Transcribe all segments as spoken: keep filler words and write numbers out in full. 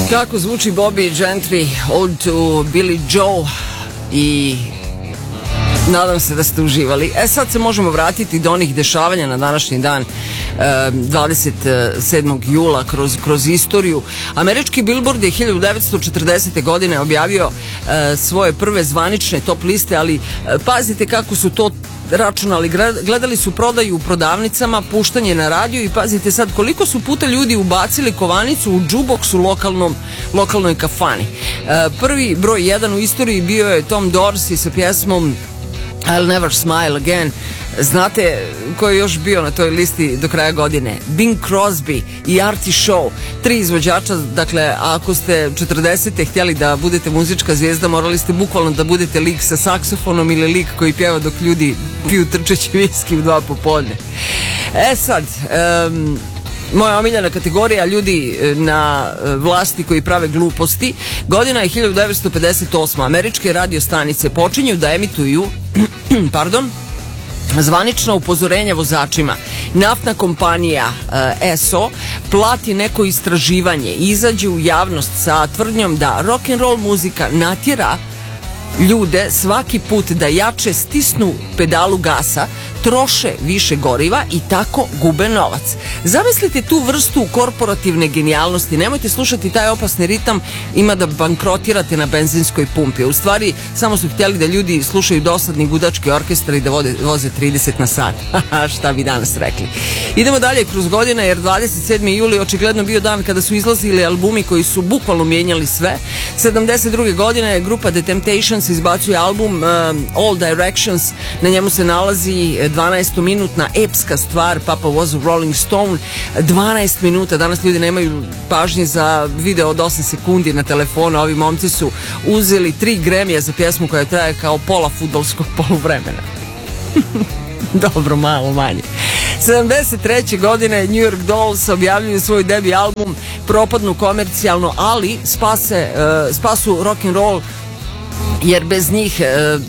Kako zvuči Bobby Gentry, Ode to Billy Joe, i nadam se da ste uživali. E sad se možemo vratiti do onih dešavanja na današnji dan, dvadeset sedmog jula kroz, kroz istoriju. Američki Billboard je hiljadu devetsto četrdesete godine objavio e, svoje prve zvanične top liste, ali e, pazite kako su to računali. Gledali su prodaju u prodavnicama, puštanje na radiju i pazite sad koliko su puta ljudi ubacili kovanicu u džuboks u lokalnom, lokalnoj kafani. E, prvi broj jedan u istoriji bio je Tom Dorsey sa pjesmom I'll Never Smile Again. Znate ko je još bio na toj listi do kraja godine? Bing Crosby i Artie Shaw, tri izvođača. Dakle, ako ste četrdesete htjeli da budete muzička zvijezda, morali ste bukvalno da budete lik sa saksofonom ili lik koji pjeva dok ljudi piju trčeći viski u dva popodne. E sad, um, moja omiljena kategorija, ljudi na vlasti koji prave gluposti. Godina je hiljadu devetsto pedeset osma. Američke radio stanice počinju da emituju pardon, zvanična upozorenja vozačima. Naftna kompanija uh, S O plati neko istraživanje i izađe u javnost sa tvrdnjom da rock'n'roll muzika natjera ljude svaki put da jače stisnu pedalu gasa, troše više goriva i tako gube novac. Zamislite tu vrstu korporativne genijalnosti. Nemojte slušati taj opasni ritam, ima da bankrotirate na benzinskoj pumpi. U stvari, samo su htjeli da ljudi slušaju dosadni gudački orkestar i da vode, voze trideset na sat. Šta bi danas rekli. Idemo dalje kroz godine, jer dvadeset sedmi juli očigledno bio dan kada su izlazili albumi koji su bukvalno mijenjali sve. sedamdeset druge godine grupa The Temptations izbacuje album um, All Directions. Na njemu se nalazi dvanaestominutna epska stvar Papa Was a Rolling Stone. dvanaest minuta. Danas ljudi nemaju pažnje za video od osam sekundi na telefonu. Ovi momci su uzeli tri Grammy-a za pjesmu koja traje kao pola fudbalskog poluvremena. Dobro, malo manje. sedamdeset treće godine New York Dolls objavljuju svoj debi album, propadnu komercijalno, ali spase, uh, spasu rock'n'roll, jer bez njih uh,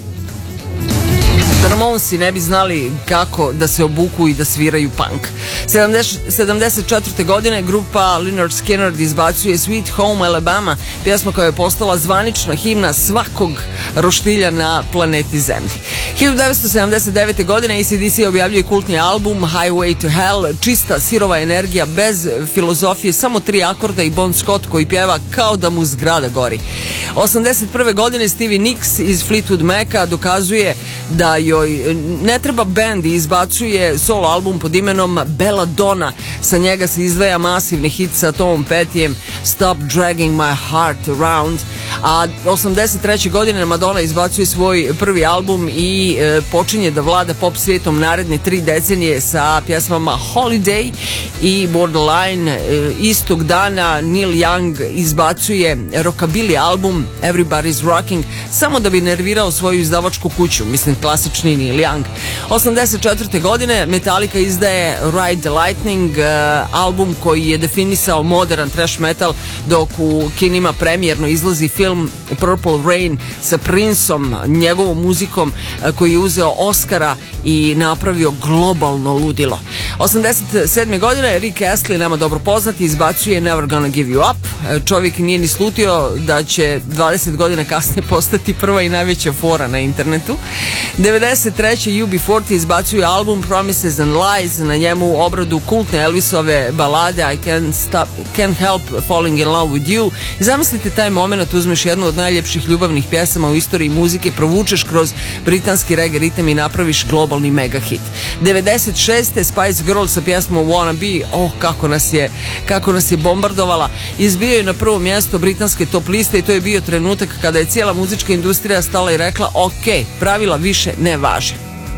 Ramonsi ne bi znali kako da se obuku i da sviraju punk. sedamdeset četvrte godine grupa Lynyrd Skynyrd izbacuje Sweet Home Alabama, pjesma koja je postala zvanična himna svakog roštilja na planeti Zemlji. hiljadu devetsto sedamdeset devete godine A C D C objavljuje kultni album Highway to Hell, čista sirova energija bez filozofije, samo tri akorda i Bon Scott koji pjeva kao da mu zgrada gori. osamdeset prve godine Stevie Nicks iz Fleetwood Maca dokazuje da joj ne treba bend i izbacuje solo album pod imenom Belladonna. Sa njega se izdvaja masivni hit sa Tomom Pettyjem Stop Dragging My Heart Around. A osamdeset treće godine Madonna izbacuje svoj prvi album i e, počinje da vlada pop svijetom naredne tri decenije sa pjesmama Holiday i Borderline. E, istog dana Neil Young izbacuje rockabilly album Everybody's Rocking, samo da bi nervirao svoju izdavačku kuću, mislim klasični Neil Young. osamdeset četvrte godine Metallica izdaje Ride the Lightning, e, album koji je definisao modern thrash metal, dok u kinima premijerno izlazi film Purple Rain sa Princeom, njegovom muzikom koji je uzeo Oscara i napravio globalno ludilo. osamdeset sedme godine Rick Astley, nama dobro poznati, izbacuje Never Gonna Give You Up. Čovjek nije ni slutio da će dvadeset godina kasnije postati prva i najveća fora na internetu. devedeset treće U B četrdeset izbacuje album Promises and Lies, na njemu obradu kultne Elvisove balade I Can't, Stop, Can't Help Falling in Love with You. Zamislite taj moment, uzmeš jednu od najljepših ljubavnih pjesama u istoriji muzike, provučeš kroz britanski reggae ritam i napraviš globalni mega hit. devedeset šeste Spice Girls sa pjesmom Wanna Be, oh kako nas je, kako nas je bombardovala, izbio je na prvo mjesto britanske top liste i to je bio trenutak kada je cijela muzička industrija stala i rekla ok, pravila više ne važe.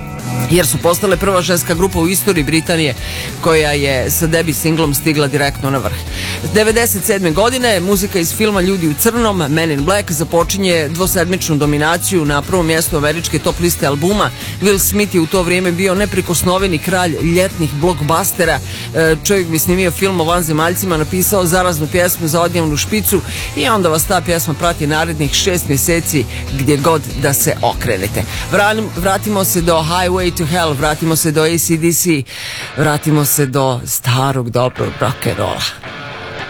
Jer su postale prva ženska grupa u istoriji Britanije koja je sa debi singlom stigla direktno na vrh. devedeset sedme godine muzika iz filma Ljudi u crnom, Men in Black, započinje dvosedmičnu dominaciju na prvom mjestu američke top liste albuma. Will Smith je u to vrijeme bio neprikosnoveni kralj ljetnih blockbustera. Čovjek bi snimio film o vanzemaljcima, napisao zaraznu pjesmu za odjevnu špicu i onda vas ta pjesma prati narednih šest mjeseci gdje god da se okrenete. Vratimo se do Highway to Hell, vratimo se do A C D C, vratimo se do starog dobrog rock'n'rolla.